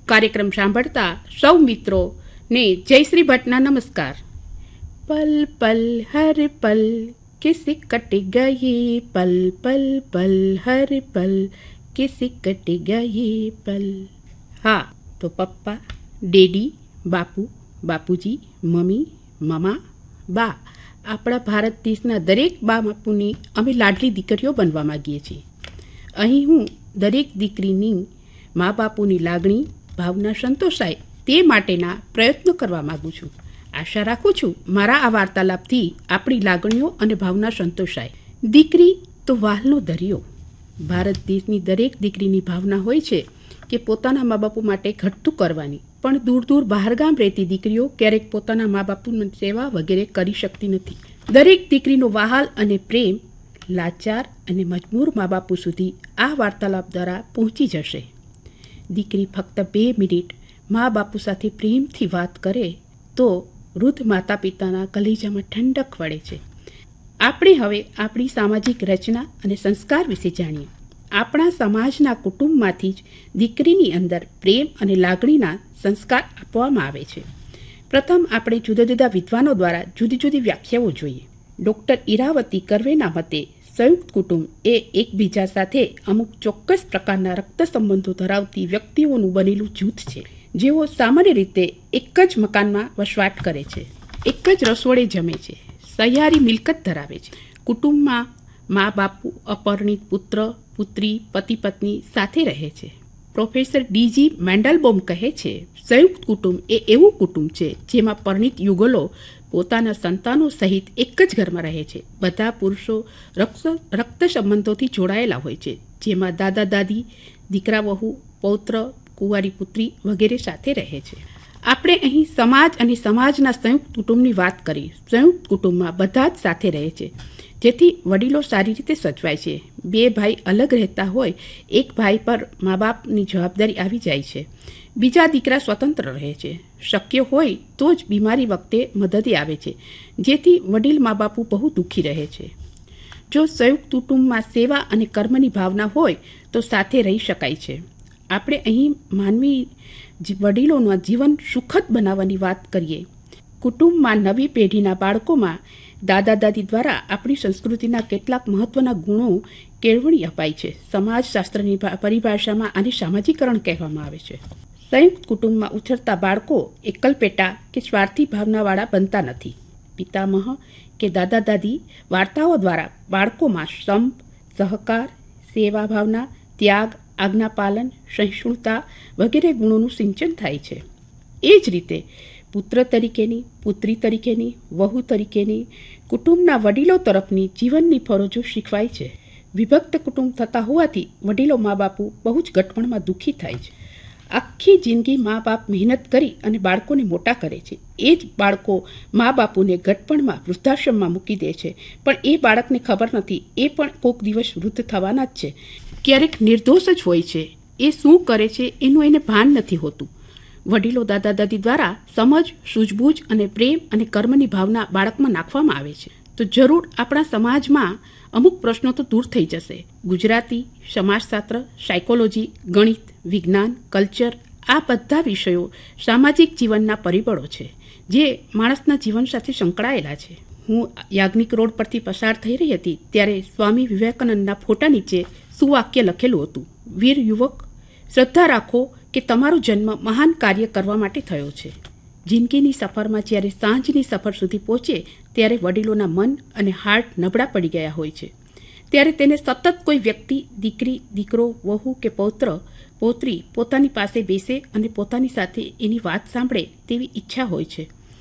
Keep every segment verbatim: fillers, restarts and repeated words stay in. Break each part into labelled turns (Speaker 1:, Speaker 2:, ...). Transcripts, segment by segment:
Speaker 1: કાર્યક્રમ સાંભળતા સૌ મિત્રોને જયશ્રી ભટ્ટના નમસ્કાર. પલ પલ હર પલ કિસી કટી ગઈ, પલ પલ પલ હર પલ કિસી કટી ગઈ પલ. હા, તો પપ્પા, ડેડી, બાપુ, બાપુજી, મમ્મી, મામા, બા, આપણા ભારત દેશના દરેક બા બાપુની અમે લાડલી દીકરીઓ બનવા માગીએ છીએ. અહીં હું દરેક દીકરીની મા બાપુની લાગણી, ભાવના સંતોષાય તે માટેના પ્રયત્નો કરવા માગું છું. આશા રાખું છું મારા આ વાર્તાલાપથી આપણી લાગણીઓ અને ભાવના સંતોષાય. દીકરી તો વાલનો દરિયો. ભારત દેશની દરેક દીકરીની ભાવના હોય છે કે પોતાના મા બાપુ માટે ઘટતું કરવાની, પણ દૂર દૂર બહારગામ રહેતી દીકરીઓ ક્યારેક પોતાના મા બાપુની સેવા વગેરે કરી શકતી નથી. દરેક દીકરીનો વહાલ અને પ્રેમ લાચાર અને મજબૂર મા બાપુ સુધી આ વાર્તાલાપ દ્વારા પહોંચી જશે. દીકરી ફક્ત બે મિનિટ મા બાપુ સાથે પ્રેમથી વાત કરે તો વૃદ્ધ માતા પિતાના કલેજામાં ઠંડક વળે છે. આપણે હવે આપણી સામાજિક રચના અને સંસ્કાર વિશે જાણીએ. આપણા સમાજના કુટુંબમાંથી જ દીકરીની અંદર પ્રેમ અને લાગણીના સંસ્કાર આપવામાં આવે છે. પ્રથમ આપણે જુદા જુદા વિદ્વાનો દ્વારા જુદી જુદી વ્યાખ્યાઓ જોઈએ. ડૉક્ટર ઈરાવતી કર્વેના મતે સંયુક્ત કુટુંબ એ એકબીજા સાથે અમુક ચોક્કસ પ્રકારના રક્ત સંબંધો ધરાવતી વ્યક્તિઓનું બનેલું જૂથ છે, જેઓ સામાન્ય રીતે એક જ મકાનમાં વસવાટ કરે છે, એક જ રસોડે જમે છે, સહિયારી મિલકત ધરાવે છે. કુટુંબમાં મા બાપુ, અપરિણીત પુત્ર પુત્રી, પતિ પત્ની સાથે રહે છે. પ્રોફેસર ડીજી મેન્ડલબોમ કહે છે, સંયુક્ત કુટુંબ એ એવું કુટુંબ છે જેમાં પરિણીત યુગલો પોતાના સંતાનો સહિત એક જ ઘરમાં રહે છે. બધા પુરુષો રક્ત રક્ત સંબંધોથી જોડાયેલા હોય છે, જેમાં દાદા દાદી, દીકરા વહુ, પૌત્ર, કુંવારી પુત્રી વગેરે સાથે રહે છે. આપણે અહીં સમાજ અને સમાજના સંયુક્ત કુટુંબની વાત કરી. સંયુક્ત કુટુંબમાં બધા જ સાથે રહે છે, જેથી વડીલો સારી રીતે સચવાય છે. બે ભાઈ અલગ રહેતા હોય, એક ભાઈ પર મા બાપની જવાબદારી આવી જાય છે, બીજા દીકરા સ્વતંત્ર રહે છે. શક્ય હોય તો જ બીમારી વખતે મદદે આવે છે, જેથી વડીલ મા બાપુ બહુ દુઃખી રહે છે. જો સંયુક્ત કુટુંબમાં સેવા અને કર્મની ભાવના હોય તો સાથે રહી શકાય છે. આપણે અહીં માનવી વડીલોના જીવન સુખદ બનાવવાની વાત કરીએ. કુટુંબમાં નવી પેઢીના બાળકોમાં દાદા દાદી દ્વારા આપણી સંસ્કૃતિના કેટલાક મહત્વના ગુણો કેળવણી અપાય છે. સમાજશાસ્ત્રની પરિભાષામાં આને સામાજિકરણ કહેવામાં આવે છે. સંયુક્ત કુટુંબમાં ઉછરતા બાળકો એકલપેટા કે સ્વાર્થી ભાવનાવાળા બનતા નથી. પિતામહ કે દાદા દાદી વાર્તાઓ દ્વારા બાળકોમાં સંપ, સહકાર, સેવા ભાવના, ત્યાગ, આજ્ઞાપાલન, સહિષ્ણુતા વગેરે ગુણોનું સિંચન થાય છે. એ જ રીતે પુત્ર તરીકેની, પુત્રી તરીકેની, વહુ તરીકેની કુટુંબના વડીલો તરફની જીવનની ફરજો શીખવાય છે. વિભક્ત કુટુંબ થતા હોવાથી વડીલો મા બાપુ બહુ જ ગઠપણમાં દુઃખી થાય છે. આખી જિંદગી મા બાપ મહેનત કરી અને બાળકોને મોટા કરે છે. એ જ બાળકો મા બાપુને ગઠપણમાં વૃદ્ધાશ્રમમાં મૂકી દે છે, પણ એ બાળકને ખબર નથી એ પણ કોઈક દિવસ વૃદ્ધ થવાના જ છે. ક્યારેક નિર્દોષ જ હોય છે, એ શું કરે છે એનું એને ભાન નથી હોતું. વડીલો દાદા દાદી દ્વારા સમજ, સૂઝબૂઝ અને પ્રેમ અને કર્મની ભાવના બાળકમાં નાખવામાં આવે છે તો જરૂર આપણા સમાજમાં અમુક પ્રશ્નો તો દૂર થઈ જશે. ગુજરાતી, સમાજશાસ્ત્ર, સાયકોલોજી, ગણિત, વિજ્ઞાન, કલ્ચર આ બધા વિષયો સામાજિક જીવનના પરિબળો છે જે માણસના જીવન સાથે સંકળાયેલા છે. હું યાજ્ઞિક રોડ પરથી પસાર થઈ રહી હતી ત્યારે સ્વામી વિવેકાનંદના ફોટા નીચે સુવાક્ય લખેલું હતું, વીર યુવક, શ્રદ્ધા રાખો કે તમારો જન્મ મહાન કાર્ય કરવા માટે થયો છે. જિંદગીની સફરમાં જ્યારે સાંજની સફર સુધી પહોંચે ત્યારે વડીલોના મન અને હાર્ટ નબળા પડી ગયા હોય છે. ત્યારે તેને સતત કોઈ વ્યક્તિ, દીકરી, દીકરો, વહુ કે પૌત્ર, પૌત્રી પોતાની પાસે બેસે અને પોતાની સાથે એની વાત સાંભળે તેવી ઈચ્છા હોય છે.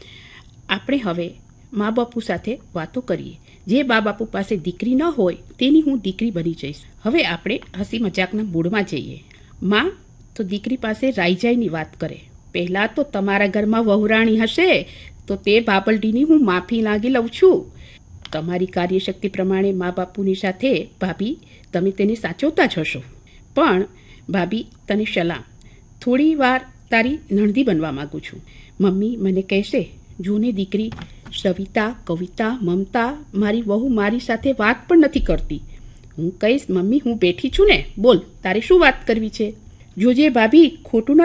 Speaker 1: આપણે હવે મા બાપુ સાથે વાતો કરીએ. જે મા બાપુ પાસે દીકરી ન હોય તેની હું દીકરી બની જઈશ. હવે આપણે હસી મજાકના મૂડમાં જઈએ. માં તો દીકરી પાસે રાઈજાઈની વાત કરે. પહેલાં તો તમારા ઘરમાં વહુરાણી હશે તો તે બાબલડીની હું માફી લાગી લઉં છું. તમારી કાર્યશક્તિ પ્રમાણે મા બાપુની સાથે ભાભી તમે તેને સાચવતા જ હશો. પણ ભાભી તને સલામ, થોડી વાર તારી નણદી બનવા માગું છું. મમ્મી મને કહેશે, જૂની દીકરી સવિતા, કવિતા, મમતા મારી વહુ મારી સાથે વાત પણ નથી કરતી. હું કહીશ, મમ્મી હું બેઠી છું ને, બોલ તારે શું વાત કરવી છે. જોજે ભાભી ખોટું